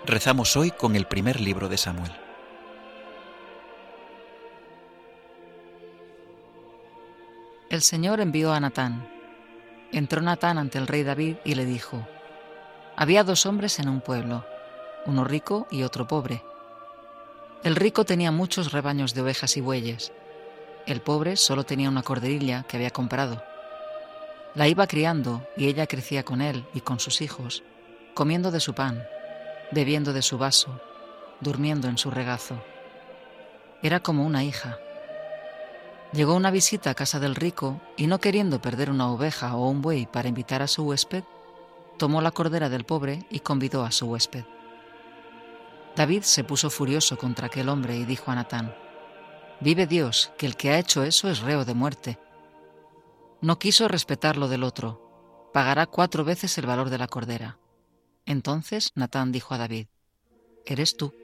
Rezamos hoy con el primer libro de Samuel. El Señor envió a Natán. Entró Natán ante el rey David y le dijo: Había 2 hombres en un pueblo, uno rico y otro pobre. El rico tenía muchos rebaños de ovejas y bueyes. El pobre solo tenía una corderilla que había comprado. La iba criando y ella crecía con él y con sus hijos, comiendo de su pan, bebiendo de su vaso, durmiendo en su regazo. Era como una hija. Llegó una visita a casa del rico y, no queriendo perder una oveja o un buey para invitar a su huésped, tomó la cordera del pobre y convidó a su huésped. David se puso furioso contra aquel hombre y dijo a Natán: Vive Dios, que el que ha hecho eso es reo de muerte. No quiso respetar lo del otro. Pagará 4 veces el valor de la cordera. Entonces Natán dijo a David: Eres tú.